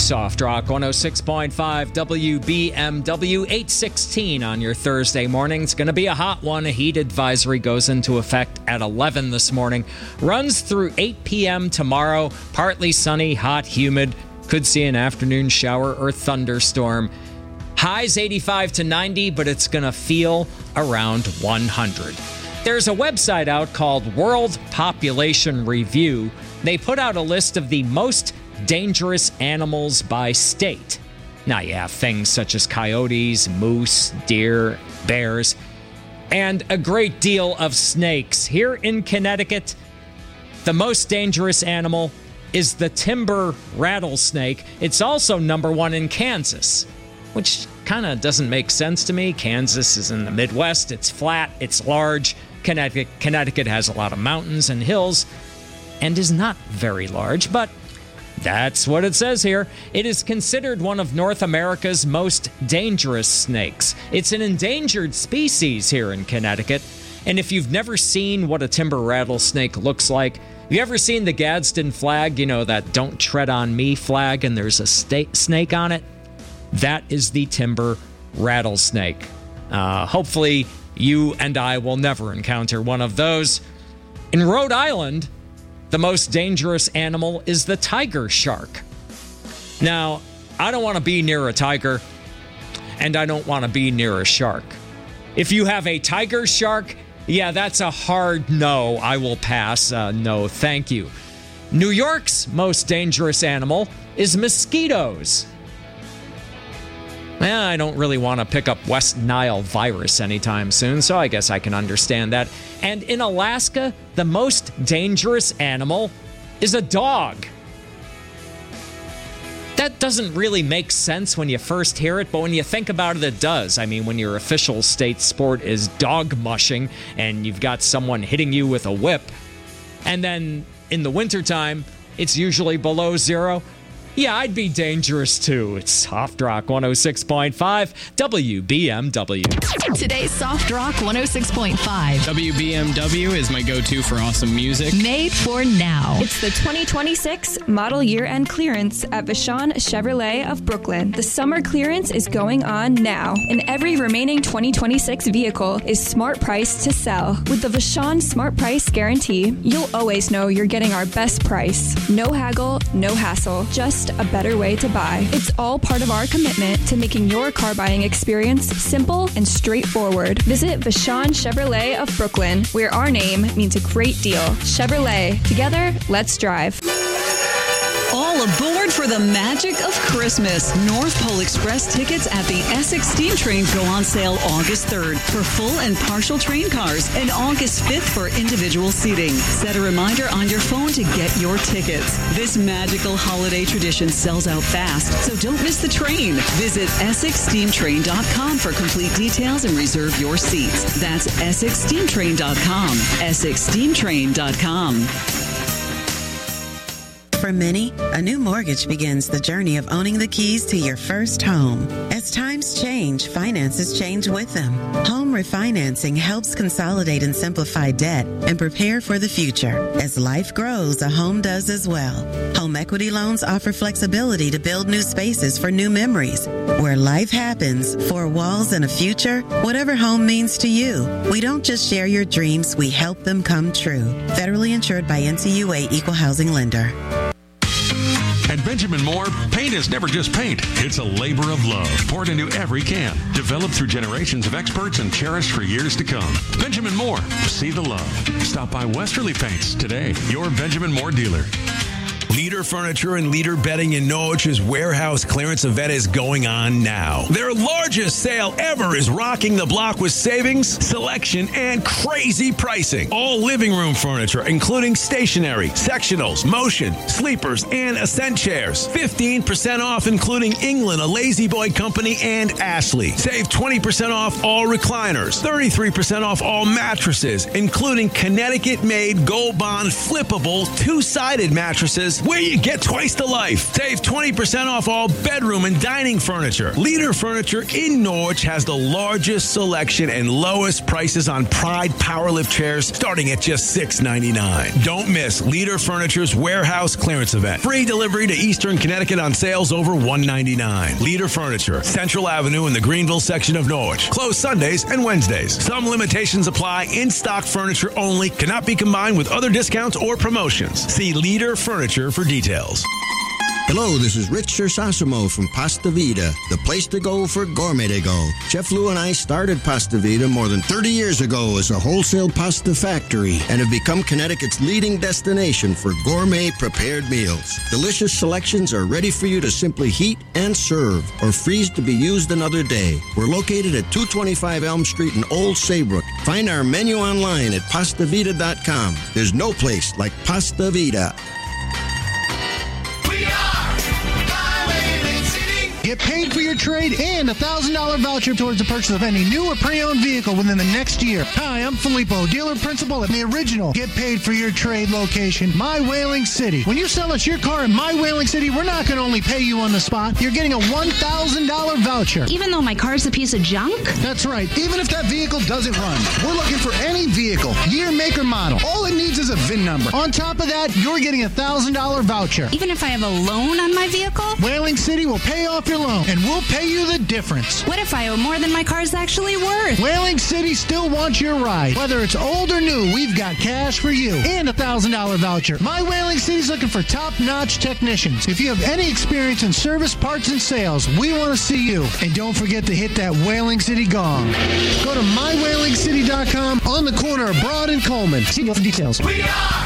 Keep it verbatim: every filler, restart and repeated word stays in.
Soft Rock one oh six point five W B M W, eight sixteen on your Thursday morning. It's going to be a hot one. A heat advisory goes into effect at eleven this morning. Runs through eight p.m. tomorrow. Partly sunny, hot, humid. Could see an afternoon shower or thunderstorm. Highs eighty-five to ninety, but it's going to feel around one hundred. There's a website out called World Population Review. They put out a list of the most dangerous animals by state. Now you have things such as coyotes, moose, deer, bears, and a great deal of snakes. Here in Connecticut, the most dangerous animal is the timber rattlesnake. It's also number one in Kansas, which kind of doesn't make sense to me. Kansas is in the Midwest. It's flat. It's large. Connecticut, Connecticut has a lot of mountains and hills and is not very large, but that's what it says here. It is considered one of North America's most dangerous snakes. It's an endangered species here in Connecticut. And if you've never seen what a timber rattlesnake looks like, have you ever seen the Gadsden flag? You know, that don't tread on me flag, and there's a sta- snake on it? That is the timber rattlesnake. Uh, hopefully, you and I will never encounter one of those. In Rhode Island, the most dangerous animal is the tiger shark. Now, I don't want to be near a tiger, and I don't want to be near a shark. If you have a tiger shark, yeah, that's a hard no. I will pass. Uh, no, thank you. New York's most dangerous animal is mosquitoes. Well, I don't really want to pick up West Nile virus anytime soon, so I guess I can understand that. And in Alaska, the most dangerous animal is a dog. That doesn't really make sense when you first hear it, but when you think about it, it does. I mean, when your official state sport is dog mushing and you've got someone hitting you with a whip, and then in the wintertime, it's usually below zero. Yeah, I'd be dangerous too. It's Soft Rock one oh six point five W B M W. Today's Soft Rock one oh six point five. W B M W is my go-to for awesome music. Made for now. It's the twenty twenty-six model year-end clearance at Vashon Chevrolet of Brooklyn. The summer clearance is going on now, and every remaining twenty twenty-six vehicle is smart priced to sell. With the Vashon Smart Price Guarantee, you'll always know you're getting our best price. No haggle, no hassle, just a better way to buy. It's all part of our commitment to making your car buying experience simple and straightforward. Visit Vashon Chevrolet of Brooklyn, where our name means a great deal. Chevrolet. Together, let's drive. All aboard for the magic of Christmas. North Pole Express tickets at the Essex Steam Train go on sale August third for full and partial train cars and August fifth for individual seating. Set a reminder on your phone to get your tickets. This magical holiday tradition sells out fast, so don't miss the train. Visit Essex Steam Train dot com for complete details and reserve your seats. That's Essex Steam Train dot com. Essex Steam Train dot com. For many, a new mortgage begins the journey of owning the keys to your first home. As times change, finances change with them. Home refinancing helps consolidate and simplify debt and prepare for the future. As life grows, a home does as well. Home equity loans offer flexibility to build new spaces for new memories. Where life happens, four walls and a future, whatever home means to you. We don't just share your dreams, we help them come true. Federally insured by N C U A Equal Housing Lender. At Benjamin Moore, paint is never just paint. It's a labor of love poured into every can. Developed through generations of experts and cherished for years to come. Benjamin Moore, see the love. Stop by Westerly Paints today, your Benjamin Moore dealer. Leader Furniture and Leader Bedding in Norwich's warehouse clearance event is going on now. Their largest sale ever is rocking the block with savings, selection, and crazy pricing. All living room furniture, including stationery, sectionals, motion, sleepers, and ascent chairs. fifteen percent off, including England, a Lazy Boy company, and Ashley. Save twenty percent off all recliners. thirty-three percent off all mattresses, including Connecticut-made Gold Bond flippable two-sided mattresses Furniture's where you get twice the life. Save twenty percent off all bedroom and dining furniture. Leader Furniture in Norwich has the largest selection and lowest prices on Pride Powerlift chairs starting at just six ninety-nine. Don't miss Leader Furniture's warehouse clearance event. Free delivery to Eastern Connecticut on sales over one ninety-nine. Leader Furniture, Central Avenue in the Greenville section of Norwich. Closed Sundays and Wednesdays. Some limitations apply. In-stock furniture only. Cannot be combined with other discounts or promotions. See Leader Furniture for details. Hello, this is Rich Sersasimo from Pasta Vida, the place to go for gourmet to go. Chef Lou and I started Pasta Vida more than thirty years ago as a wholesale pasta factory and have become Connecticut's leading destination for gourmet prepared meals. Delicious selections are ready for you to simply heat and serve or freeze to be used another day. We're located at two twenty-five Elm Street in Old Saybrook. Find our menu online at pasta vida dot com. There's no place like Pasta Vida. Get paid for your trade and a one thousand dollars voucher towards the purchase of any new or pre-owned vehicle within the next year. Hi, I'm Filippo, dealer principal at the original Get Paid for Your Trade location, My Whaling City. When you sell us your car in My Whaling City, we're not going to only pay you on the spot. You're getting a one thousand dollars voucher. Even though my car's a piece of junk? That's right. Even if that vehicle doesn't run. We're looking for any vehicle, year, make, or model. All it needs is a V I N number. On top of that, you're getting a one thousand dollars voucher. Even if I have a loan on my vehicle? Whaling City will pay off your loan, and we'll pay you the difference. What if I owe more than my car's actually worth? Whaling City still wants your ride. Whether it's old or new, we've got cash for you and a one thousand dollars voucher. My Whaling City's looking for top-notch technicians. If you have any experience in service, parts, and sales, we want to see you. And don't forget to hit that Whaling City gong. Go to my whaling city dot com on the corner of Broad and Coleman. See you for details. We are